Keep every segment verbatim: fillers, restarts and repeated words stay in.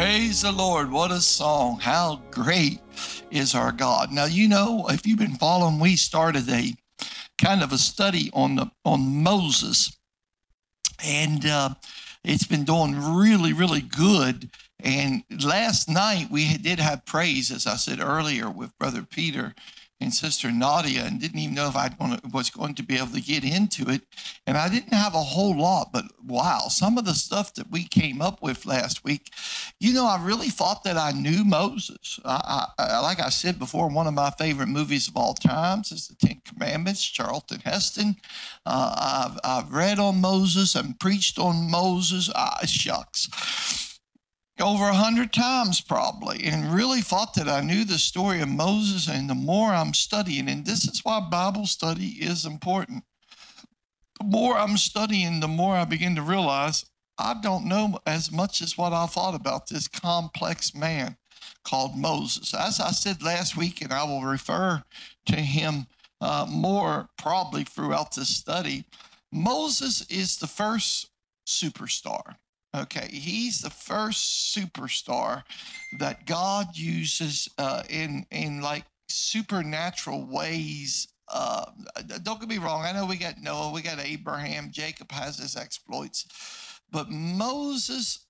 Praise the Lord. What a song. How great is our God. Now, you know, if you've been following, we started a kind of a study on the on Moses. And uh, it's been doing really, really good. And last night we did have praise, as I said earlier, with Brother Peter and Sister Nadia, and didn't even know if I was going to be able to get into it. And I didn't have a whole lot, but wow, some of the stuff that we came up with last week, you know, I really thought that I knew Moses. I, I, like I said before, one of my favorite movies of all times is The Ten Commandments, Charlton Heston. Uh, I've, I've read on Moses and preached on Moses. Ah, shucks. Over a hundred times probably, and really thought that I knew the story of Moses. And the more I'm studying, and this is why Bible study is important, the more I'm studying, the more I begin to realize I don't know as much as what I thought about this complex man called Moses. As I said last week, and I will refer to him uh, more probably throughout this study, Moses is the first superstar. Okay, he's the first superstar that God uses uh, in in like supernatural ways. Uh, don't get me wrong. I know we got Noah, we got Abraham, Jacob has his exploits, but Moses,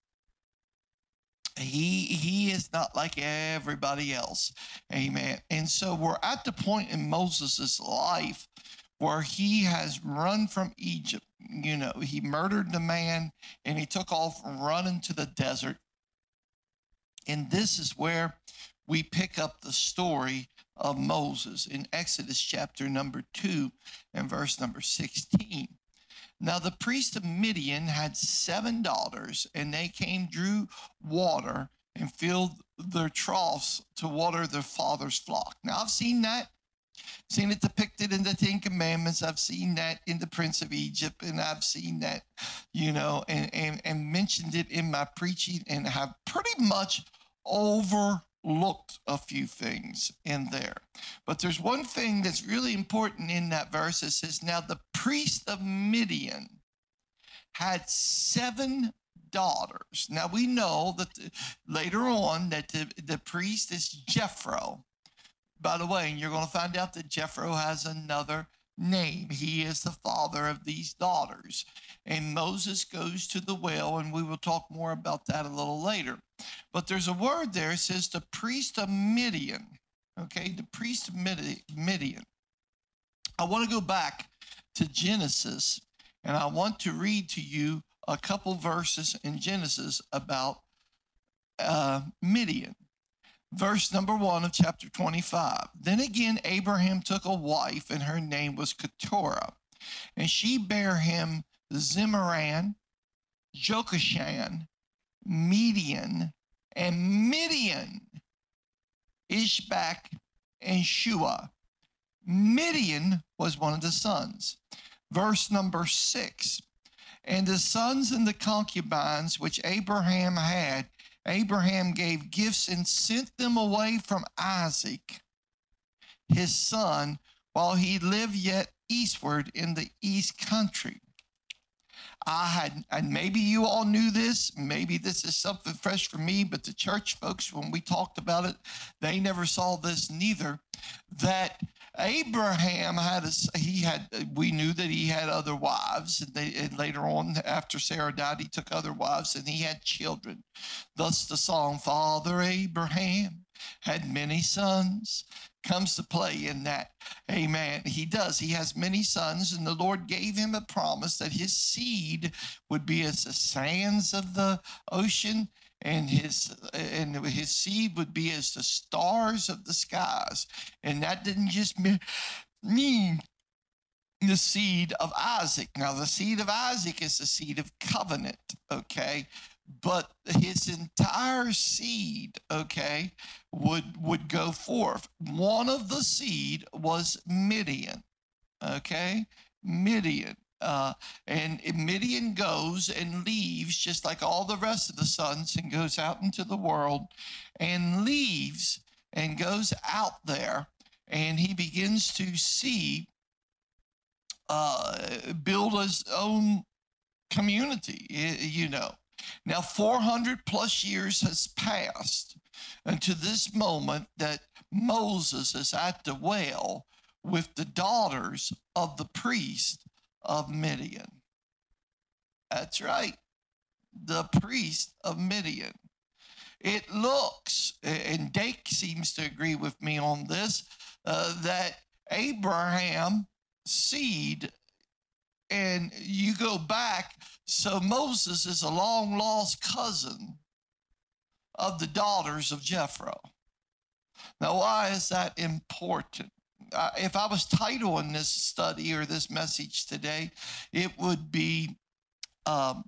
he he is not like everybody else. Amen. And so we're at the point in Moses's life where he has run from Egypt. You know, he murdered the man and he took off running to the desert. And this is where we pick up the story of Moses in Exodus chapter number two and verse number sixteen. Now, the priest of Midian had seven daughters, and they came, drew water, and filled their troughs to water their father's flock. Now, I've seen that. Seen it depicted in the Ten Commandments. I've seen that in the Prince of Egypt, and I've seen that, you know, and, and, and mentioned it in my preaching, and have pretty much overlooked a few things in there. But there's one thing that's really important in that verse. It says, now the priest of Midian had seven daughters. Now we know that the, later on that the, the priest is Jethro. By the way, and you're going to find out that Jethro has another name. He is the father of these daughters. And Moses goes to the well, and we will talk more about that a little later. But there's a word there. It says the priest of Midian. Okay, the priest of Midian. I want to go back to Genesis, and I want to read to you a couple verses in Genesis about uh, Midian. Verse number one of chapter twenty-five. Then again, Abraham took a wife, and her name was Keturah. And she bare him Zimran, Jokashan, Median, and Midian, Ishbak, and Shua. Midian was one of the sons. Verse number six. And the sons and the concubines which Abraham had, Abraham gave gifts and sent them away from Isaac, his son, while he lived yet eastward in the east country. I had, and maybe you all knew this, maybe this is something fresh for me, but the church folks, when we talked about it, they never saw this neither, that Abraham had, a, he had, we knew that he had other wives, and, they, and later on, after Sarah died, he took other wives, and he had children. Thus the song, Father Abraham had many sons, comes to play in that. Amen. He does. He has many sons, and the Lord gave him a promise that his seed would be as the sands of the ocean, and his and his seed would be as the stars of the skies. And that didn't just mean the seed of Isaac. Now, the seed of Isaac is the seed of covenant, okay? But his entire seed, okay, would would go forth. One of the seed was Midian, okay? Midian. Uh, and Midian goes and leaves just like all the rest of the sons, and goes out into the world and leaves and goes out there, and he begins to see, uh, build his own community, you know. Now, four hundred plus years has passed unto this moment that Moses is at the well with the daughters of the priest of Midian. That's right, the priest of Midian. It looks, and Dake seems to agree with me on this, uh, that Abraham's seed, and you go back, so Moses is a long lost cousin of the daughters of Jethro. Now, why is that important? Uh, if I was titling this study or this message today, it would be um,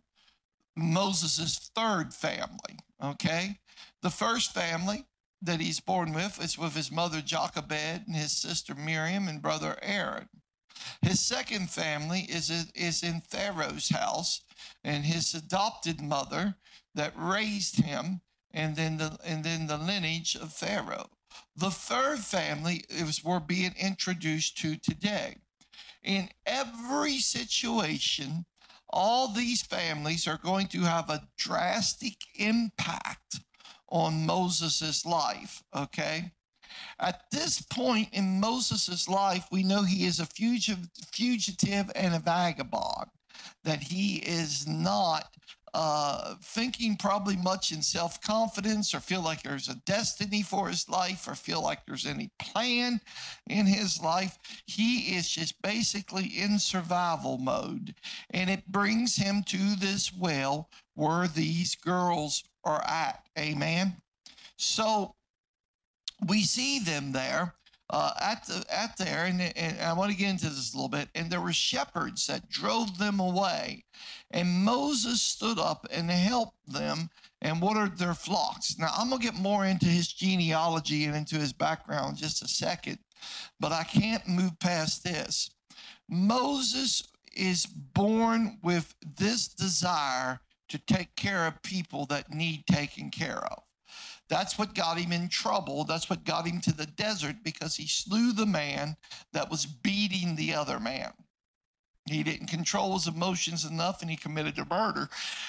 Moses' third family, okay? The first family that he's born with is with his mother Jochebed and his sister Miriam and brother Aaron. His second family is, is in Pharaoh's house and his adopted mother that raised him, and then the, and then the lineage of Pharaoh. The third family is we're being introduced to today. In every situation, all these families are going to have a drastic impact on Moses' life, okay? At this point in Moses' life, we know he is a fugitive and a vagabond, that he is not uh, thinking probably much in self-confidence or feel like there's a destiny for his life or feel like there's any plan in his life. He is just basically in survival mode. And it brings him to this well where these girls are at. Amen. So we see them there uh, at the at there, and, and I want to get into this a little bit. And there were shepherds that drove them away, and Moses stood up and helped them and watered their flocks. Now I'm gonna get more into his genealogy and into his background in just a second, but I can't move past this. Moses is born with this desire to take care of people that need taken care of. That's what got him in trouble. That's what got him to the desert, because he slew the man that was beating the other man. He didn't control his emotions enough, and he committed a murder,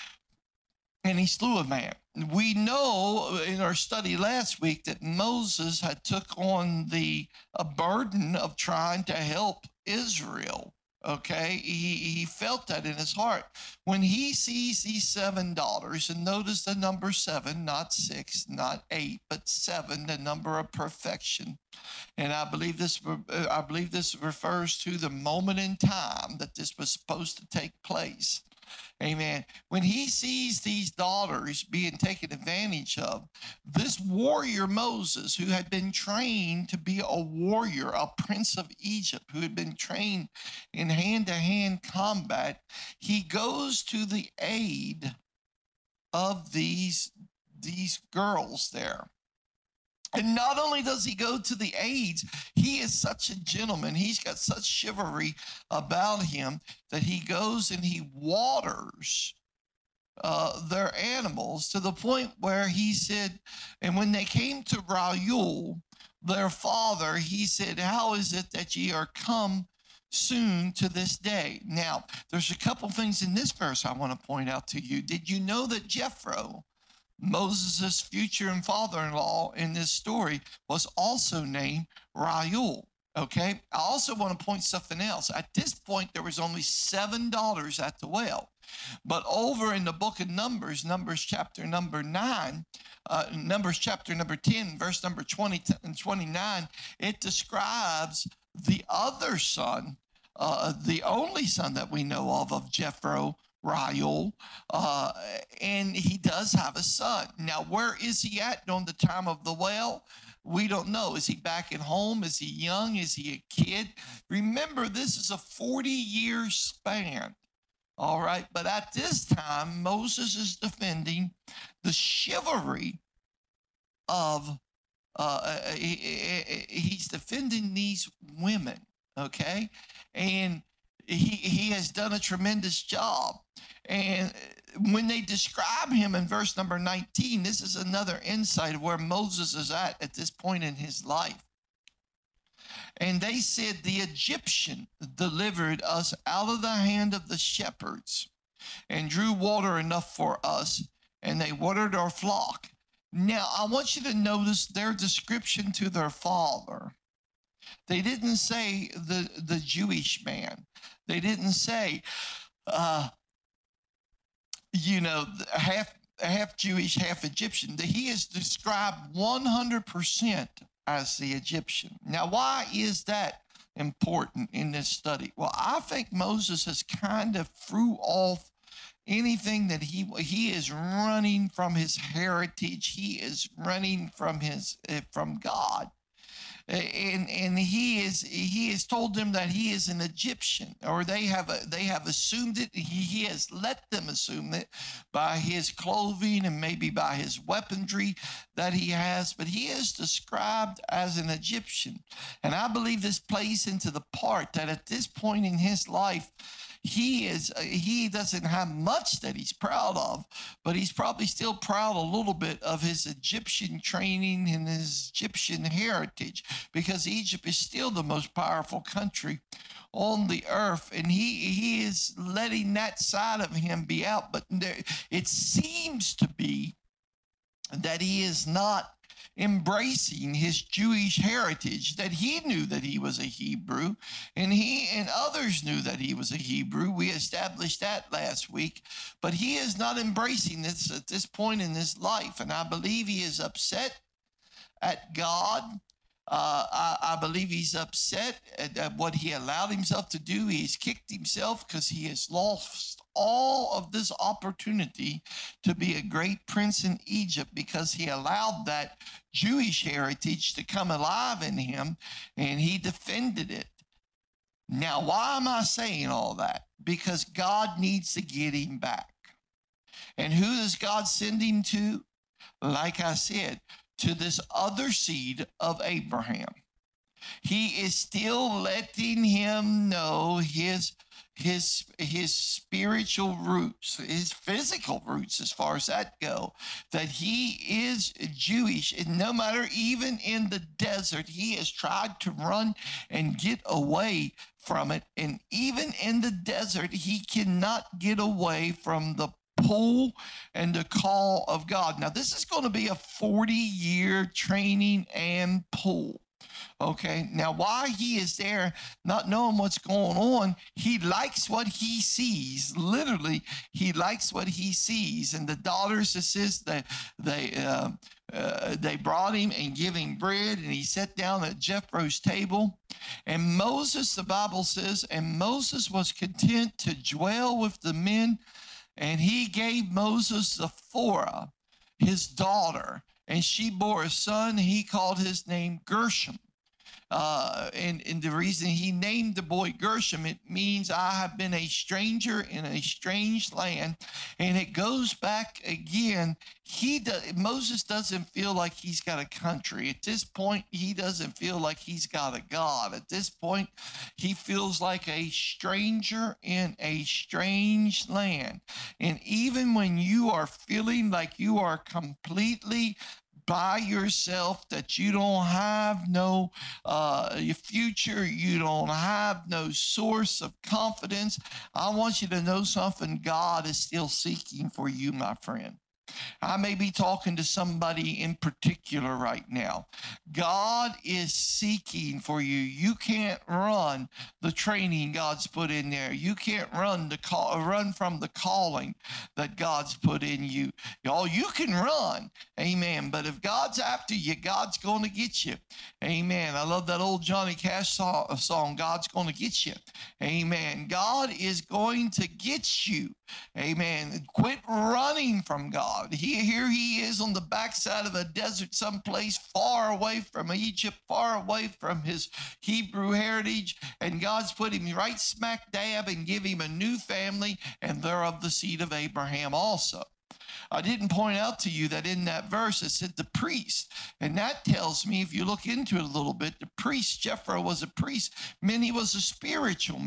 and he slew a man. We know in our study last week that Moses had took on the a burden of trying to help Israel. Okay, he, he felt that in his heart. When he sees these seven daughters, and notice the number seven, not six, not eight, but seven, the number of perfection. And I believe this, I believe this refers to the moment in time that this was supposed to take place. Amen. When he sees these daughters being taken advantage of, this warrior Moses, who had been trained to be a warrior, a prince of Egypt, who had been trained in hand-to-hand combat, he goes to the aid of these, these girls there. And not only does he go to the aids, he is such a gentleman. He's got such chivalry about him that he goes and he waters uh, their animals to the point where he said, and when they came to Reuel, their father, he said, "How is it that ye are come soon to this day?" Now, there's a couple things in this verse I want to point out to you. Did you know that Jethro, Moses' future and father-in-law in this story, was also named Reuel? Okay, I also want to point something else. At this point, there was only seven daughters at the well. But over in the book of Numbers, Numbers chapter number nine, uh, Numbers chapter number ten, verse number twenty and twenty-nine, it describes the other son, uh, the only son that we know of, of Jethro, Reuel, uh, and he does have a son. Now, where is he at on the time of the well? We don't know. Is he back at home? Is he young? Is he a kid? Remember, this is a forty-year span, all right? But at this time, Moses is defending the chivalry of, uh, he, he's defending these women, okay? And he, he has done a tremendous job. And when they describe him in verse number nineteen, this is another insight of where Moses is at at this point in his life. And they said, "The Egyptian delivered us out of the hand of the shepherds, and drew water enough for us, and they watered our flock. Now, I want you to notice their description to their father. They didn't say the, the Jewish man. They didn't say, uh, you know, half, half Jewish, half Egyptian. He is described one hundred percent as the Egyptian. Now, why is that important in this study? Well, I think Moses has kind of threw off anything that he he is running from his heritage. He is running from his from God, and and he is he has told them that he is an Egyptian, or they have a, they have assumed it. He, he has let them assume it by his clothing and maybe by his weaponry that he has, but he is described as an Egyptian, and I believe this plays into the part that at this point in his life, he is he doesn't have much that he's proud of, but he's probably still proud a little bit of his Egyptian training and his Egyptian heritage, because Egypt is still the most powerful country on the earth, and he he is letting that side of him be out. But there, it seems to be that he is not embracing his Jewish heritage, that he knew that he was a Hebrew, and he and others knew that he was a Hebrew. We established that last week, but he is not embracing this at this point in his life, and I believe he is upset at God. Uh, I, I believe he's upset at, at what he allowed himself to do. He's kicked himself because he has lost all of this opportunity to be a great prince in Egypt, because he allowed that Jewish heritage to come alive in him, and he defended it. Now, why am I saying all that? Because God needs to get him back. And who does God send him to? Like I said, to this other seed of Abraham. He is still letting him know his his his spiritual roots, his physical roots, as far as that go, that he is Jewish. And no matter, even in the desert, he has tried to run and get away from it. And even in the desert, he cannot get away from the pull and the call of God. Now, this is going to be a forty-year training and pull. Okay, now why he is there, not knowing what's going on, he likes what he sees. Literally, he likes what he sees. And the daughters, it says, they they uh, uh, they brought him and giving bread, and he sat down at Jethro's table. And Moses, the Bible says, and Moses was content to dwell with the men, and he gave Moses Zipporah, his daughter, and she bore a son. He called his name Gershom. Uh, and, and the reason he named the boy Gershom, it means I have been a stranger in a strange land. And it goes back again. He does, Moses doesn't feel like he's got a country. At this point, he doesn't feel like he's got a God. At this point, he feels like a stranger in a strange land. And even when you are feeling like you are completely by yourself, that you don't have no uh, future, you don't have no source of confidence, I want you to know something. God is still seeking for you, my friend. I may be talking to somebody in particular right now. God is seeking for you. You can't run the training God's put in there. You can't run the call, run from the calling that God's put in you. Y'all, you can run, amen. But if God's after you, God's going to get you, amen. I love that old Johnny Cash song, God's going to get you, amen. God is going to get you, amen. Quit running from God. He, here he is on the backside of a desert, someplace far away from Egypt, far away from his Hebrew heritage, and God's put him right smack dab and give him a new family, and they're of the seed of Abraham also. I didn't point out to you that in that verse it said the priest, and that tells me, if you look into it a little bit, the priest, Jethro was a priest, meant he was a spiritual man.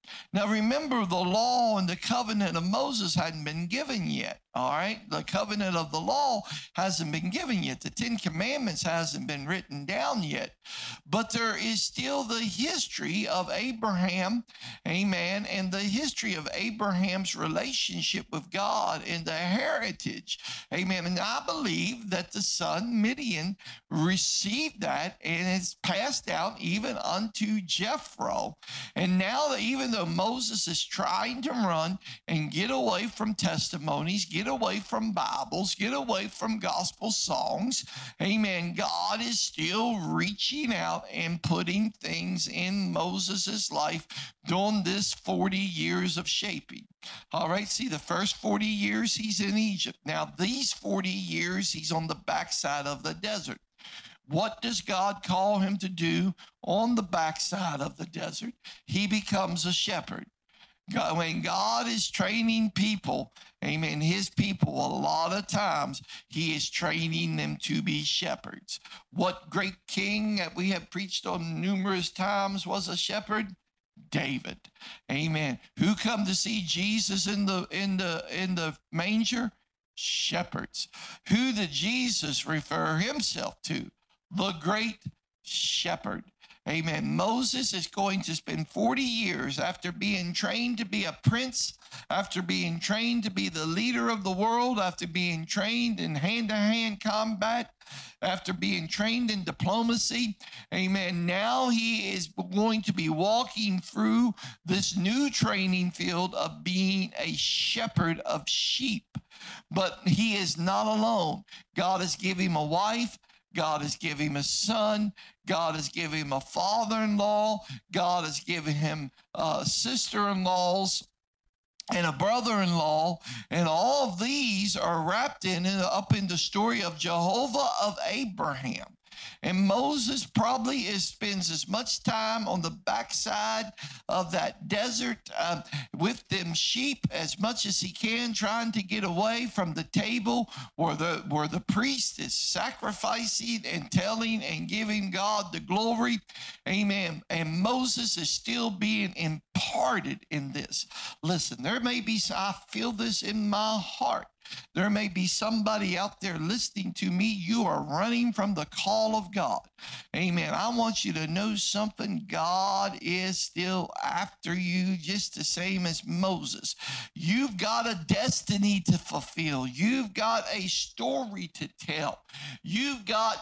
Now remember, the law and the covenant of Moses hadn't been given yet. All right, the covenant of the law hasn't been given yet. The Ten Commandments hasn't been written down yet. But there is still the history of Abraham, amen, and the history of Abraham's relationship with God and the heritage, amen. And I believe that the son Midian received that and it's passed down even unto Jethro. And now that even though Moses is trying to run and get away from testimonies, get away from Bibles, get away from gospel songs, amen, God is still reaching out and putting things in Moses's life during this forty years of shaping. All right, see, the first forty years he's in Egypt. Now, these forty years he's on the backside of the desert. What does God call him to do on the backside of the desert? He becomes a shepherd. God, when God is training people, amen, his people, a lot of times he is training them to be shepherds. What great king that we have preached on numerous times was a shepherd? David. Amen. Who come to see Jesus in the in the in the manger? Shepherds. Who did Jesus refer himself to? The great shepherd. Amen. Moses is going to spend forty years after being trained to be a prince, after being trained to be the leader of the world, after being trained in hand-to-hand combat, after being trained in diplomacy. Amen. Now he is going to be walking through this new training field of being a shepherd of sheep. But he is not alone. God has given him a wife. God has given him a son. God has given him a father-in-law. God has given him uh, sister-in-laws and a brother-in-law. And all of these are wrapped in up in the story of Jehovah of Abraham. And Moses probably is, spends as much time on the backside of that desert uh, with them sheep as much as he can, trying to get away from the table where the, where the priest is sacrificing and telling and giving God the glory. Amen. And Moses is still being imparted in this. Listen, there may be, I feel this in my heart. There may be somebody out there listening to me. You are running from the call of God. Amen. I want you to know something. God is still after you, just the same as Moses. You've got a destiny to fulfill. You've got a story to tell. You've got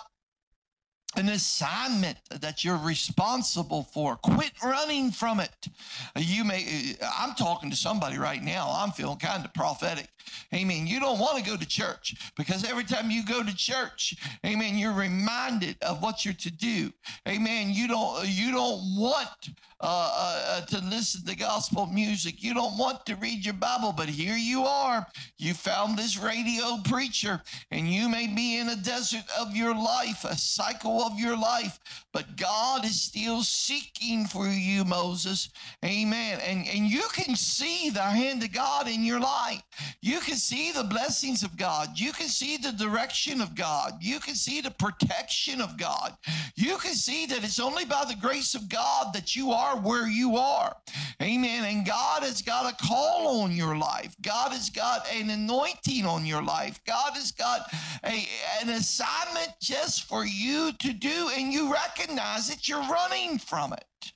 an assignment that you're responsible for. Quit running from it. You may, I'm talking to somebody right now. I'm feeling kind of prophetic. Amen. You don't want to go to church because every time you go to church, amen, you're reminded of what you're to do. Amen. You don't, you don't want uh, uh, to listen to gospel music. You don't want to read your Bible, but here you are. You found this radio preacher, and you may be in a desert of your life, a cycle of your life, but God is still seeking for you, Moses. Amen. And, and you can see the hand of God in your life. You can see the blessings of God. You can see the direction of God. You can see the protection of God. You can see that it's only by the grace of God that you are where you are. Amen. And God has got a call on your life. God has got an anointing on your life. God has got a, an assignment just for you to do, and you recognize that you're running from it.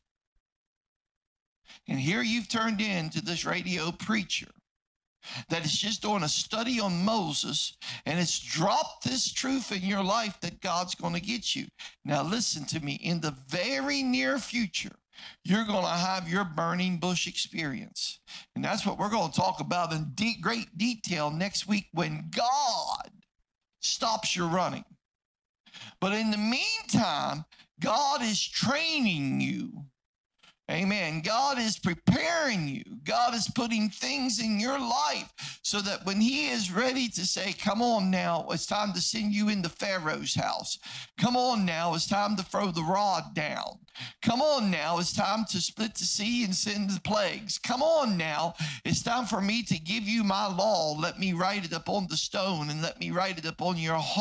And here you've turned into this radio preacher that is just doing a study on Moses, and it's dropped this truth in your life that God's going to get you. Now listen to me. In the very near future, you're going to have your burning bush experience. And that's what we're going to talk about in de- great detail next week when God stops your running. But in the meantime, God is training you. Amen. God is preparing you. God is putting things in your life so that when he is ready to say, come on now, it's time to send you into Pharaoh's house. Come on now, it's time to throw the rod down. Come on now, it's time to split the sea and send the plagues. Come on now, it's time for me to give you my law. Let me write it up on the stone and let me write it up on your heart.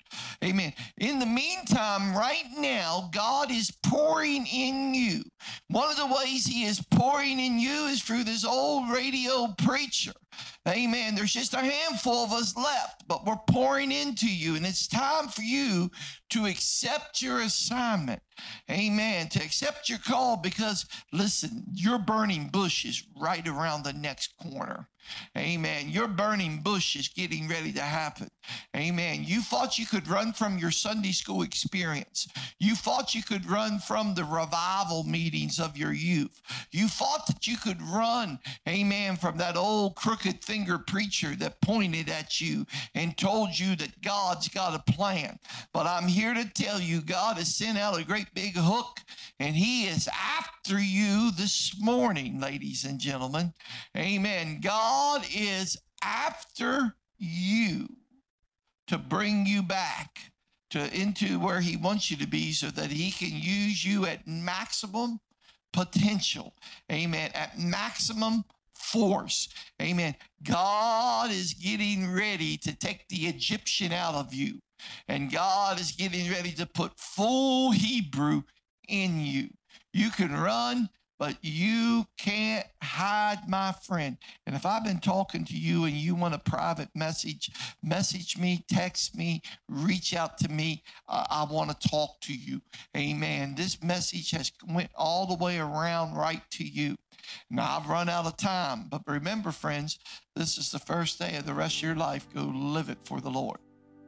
Amen. In the meantime, right now, God is pouring in you. One of the ways he is pouring in you is through this old radio preacher. Amen. There's just a handful of us left, but we're pouring into you, and it's time for you to accept your assignment. Amen. To accept your call, because listen, your burning bush is right around the next corner. Amen. Your burning bush is getting ready to happen. Amen. You thought you could run from your Sunday school experience. You thought you could run from the revival meetings of your youth. You thought that you could run, amen, from that old crooked finger preacher that pointed at you and told you that God's got a plan. But I'm here to tell you, God has sent out a great big hook, and he is after you this morning, ladies and gentlemen. Amen. God is after you to bring you back to into where he wants you to be, so that he can use you at maximum potential. Amen. At maximum force. Amen. God is getting ready to take the Egyptian out of you, and God is getting ready to put full Hebrew in you. You can run, but you can't hide, my friend. And if I've been talking to you and you want a private message, message me, text me, reach out to me. Uh, I want to talk to you. Amen. This message has went all the way around right to you. Now, I've run out of time, but remember, friends, this is the first day of the rest of your life. Go live it for the Lord.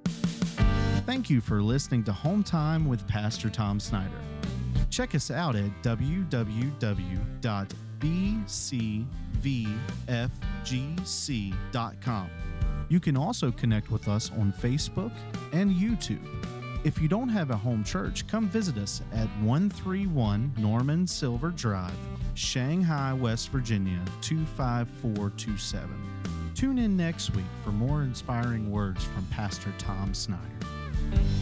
Thank you for listening to Home Time with Pastor Tom Snyder. Check us out at w w w dot b c v f g c dot com. You can also connect with us on Facebook and YouTube. If you don't have a home church, come visit us at one thirty-one Norman Silver Drive, Shanghai, West Virginia, two five four two seven. Tune in next week for more inspiring words from Pastor Tom Snyder.